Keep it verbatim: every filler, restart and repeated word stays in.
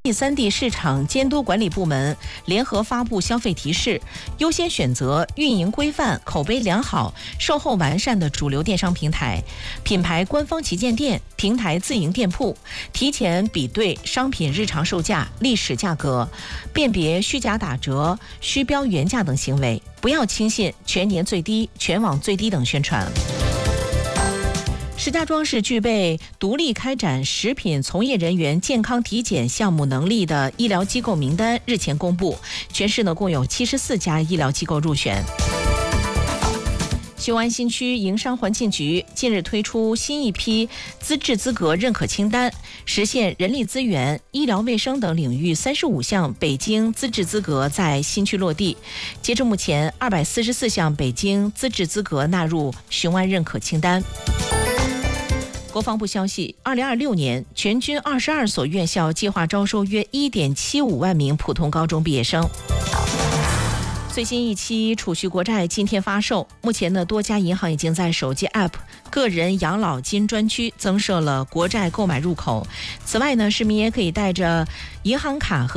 第三地市场监督管理部门联合发布消费提示，优先选择运营规范、口碑良好、售后完善的主流电商平台、品牌官方旗舰店、平台自营店铺，提前比对商品日常售价、历史价格，辨别虚假打折、虚标原价等行为，不要轻信全年最低、全网最低等宣传。石家庄市具备独立开展食品从业人员健康体检项目能力的医疗机构名单日前公布，全市呢共有七十四家医疗机构入选。雄安新区营商环境局近日推出新一批资质资格认可清单，实现人力资源、医疗卫生等领域三十五项北京资质资格在新区落地。截至目前，二百四十四项北京资质资格纳入雄安认可清单。国防部消息，二零二六年全军二十二所院校计划招收约一点七五万名普通高中毕业生。最新一期储蓄国债今天发售，目前呢，多家银行已经在手机 App 个人养老金专区增设了国债购买入口。此外呢，市民也可以带着银行卡和